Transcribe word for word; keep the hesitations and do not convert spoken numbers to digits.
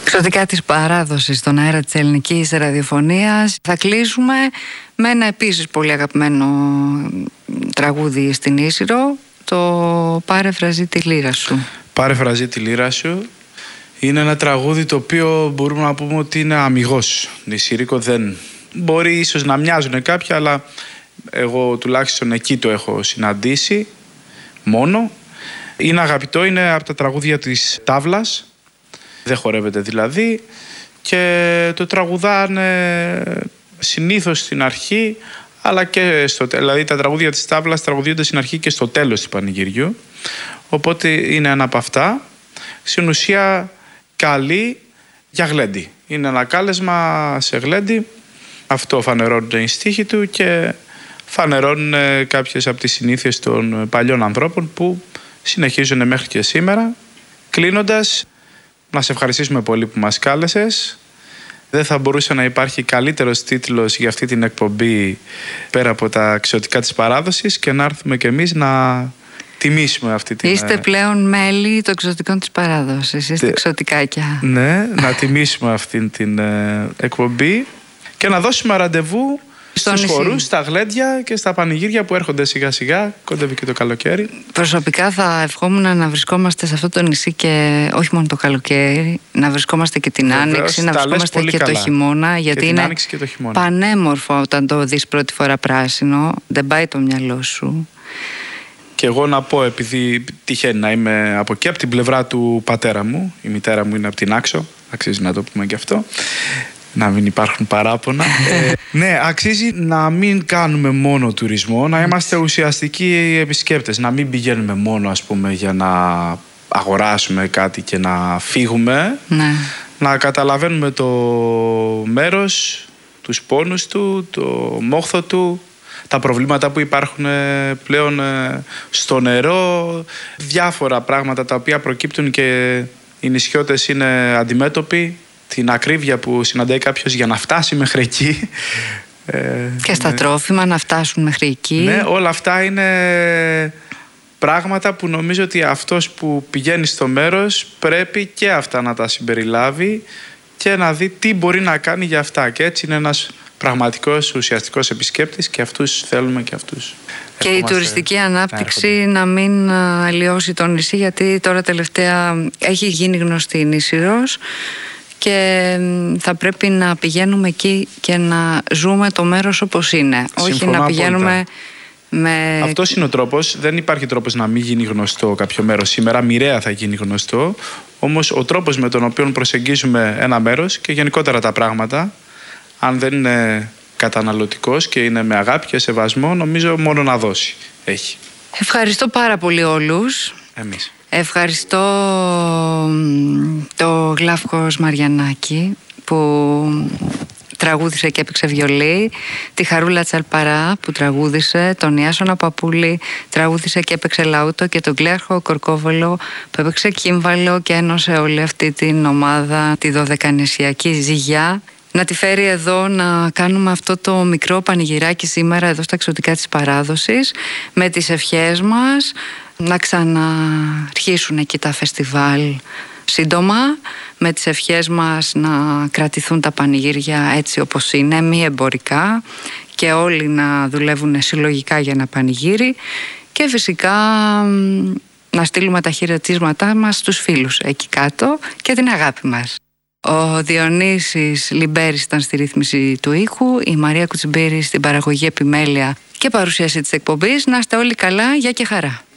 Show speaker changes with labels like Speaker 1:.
Speaker 1: Εξωτικά της παράδοσης στον αέρα της ελληνικής ραδιοφωνίας. Θα κλείσουμε με ένα επίσης πολύ αγαπημένο τραγούδι στην Ίσυρο, το «Πάρε φραζί τη λύρα σου».
Speaker 2: «Πάρε φραζί τη λύρα σου» είναι ένα τραγούδι το οποίο μπορούμε να πούμε ότι είναι αμιγώς νησιρίκο. Δεν μπορεί ίσως να μοιάζουν κάποια, αλλά εγώ τουλάχιστον εκεί το έχω συναντήσει μόνο. Είναι αγαπητό, είναι από τα τραγούδια της τάβλας, δεν χορεύεται δηλαδή, και το τραγουδάνε συνήθως στην αρχή, αλλά και στο τέλος. Δηλαδή τα τραγούδια της τάβλας τραγουδούνται στην αρχή και στο τέλος του πανηγυριού, οπότε είναι ένα από αυτά. Στην ουσία καλή για γλέντι. Είναι ένα κάλεσμα σε γλέντι, αυτό φανερώνουν οι στίχοι του και φανερώνουν κάποιες από τις συνήθειες των παλιών ανθρώπων που συνεχίζουν μέχρι και σήμερα. Κλείνοντας, να σε ευχαριστήσουμε πολύ που μας κάλεσες. Δεν θα μπορούσε να υπάρχει καλύτερος τίτλος για αυτή την εκπομπή πέρα από τα εξωτικά της παράδοσης και να έρθουμε κι εμείς να τιμήσουμε αυτή την...
Speaker 1: Είστε πλέον μέλη των εξωτικών της παράδοσης, είστε Τε... εξωτικάκια.
Speaker 2: Ναι, να τιμήσουμε αυτή την εκπομπή και να δώσουμε ραντεβού στους χορούς, στα γλέντια και στα πανηγύρια που έρχονται σιγά σιγά, κοντεύει και το καλοκαίρι. Προσωπικά θα ευχόμουν να βρισκόμαστε σε αυτό το νησί και όχι μόνο το καλοκαίρι, να βρισκόμαστε και την Βεβαίως, Άνοιξη, να βρισκόμαστε και καλά. Το χειμώνα, γιατί είναι το χειμώνα. Πανέμορφο όταν το δεις πρώτη φορά πράσινο, δεν πάει το μυαλό σου. Και εγώ να πω, επειδή τυχαίνει να είμαι από εκεί, από την πλευρά του πατέρα μου, η μητέρα μου είναι από την Άξο, αξίζει να το πούμε και αυτό, να μην υπάρχουν παράπονα. ε, ναι, αξίζει να μην κάνουμε μόνο τουρισμό, να είμαστε ουσιαστικοί επισκέπτες, να μην πηγαίνουμε μόνο, ας πούμε, για να αγοράσουμε κάτι και να φύγουμε. Ναι. Να καταλαβαίνουμε το μέρος, τους πόνους του, το μόχθο του, τα προβλήματα που υπάρχουν πλέον στο νερό, διάφορα πράγματα τα οποία προκύπτουν και οι νησιώτες είναι αντιμέτωποι, την ακρίβεια που συναντάει κάποιος για να φτάσει μέχρι εκεί. Και στα ναι. τρόφιμα να φτάσουν μέχρι εκεί. Ναι, όλα αυτά είναι πράγματα που νομίζω ότι αυτός που πηγαίνει στο μέρος πρέπει και αυτά να τα συμπεριλάβει και να δει τι μπορεί να κάνει για αυτά. Και έτσι είναι ένας πραγματικός ουσιαστικός επισκέπτης και αυτούς θέλουμε και αυτούς. Και η τουριστική ανάπτυξη να, να μην αλλοιώσει το νησί, γιατί τώρα τελευταία έχει γίνει γνωστή η Ίσυρος και θα πρέπει να πηγαίνουμε εκεί και να ζούμε το μέρος όπως είναι. Συμφωνώ όχι να πηγαίνουμε με... Αυτός είναι ο τρόπος. Δεν υπάρχει τρόπος να μην γίνει γνωστό κάποιο μέρος σήμερα. Μοιραία θα γίνει γνωστό. Όμως ο τρόπος με τον οποίο προσεγγίζουμε ένα μέρος και γενικότερα τα πράγματα, αν δεν είναι καταναλωτικός και είναι με αγάπη και σεβασμό, νομίζω μόνο να δώσει έχει. Ευχαριστώ πάρα πολύ όλους. Εμείς. Ευχαριστώ το Γλάφκος Μαριανάκη που τραγούδισε και έπαιξε βιολί, τη Χαρούλα Τσαλπαρά που τραγούδισε, τον Ιάσονα Παπούλη τραγούδισε και έπαιξε λαούτο και τον Κλέαρχο Κορκόβολο που έπαιξε κύμβαλο και ένωσε όλη αυτή την ομάδα, τη δωδεκανησιακή ζυγιά, να τη φέρει εδώ να κάνουμε αυτό το μικρό πανηγυράκι σήμερα εδώ στα εξωτικά της παράδοσης με τις ευχές μας να ξαναρχίσουν εκεί τα φεστιβάλ σύντομα, με τις ευχές μας να κρατηθούν τα πανηγύρια έτσι όπως είναι, μη εμπορικά και όλοι να δουλεύουν συλλογικά για ένα πανηγύρι και φυσικά να στείλουμε τα χαιρετίσματά μας στους φίλους εκεί κάτω και την αγάπη μας. Ο Διονύσης Λιμπέρης ήταν στη ρύθμιση του ήχου, η Μαρία Κουτσιμπήρη στην παραγωγή επιμέλεια και παρουσίαση της εκπομπής. Να είστε όλοι καλά, γεια και χαρά.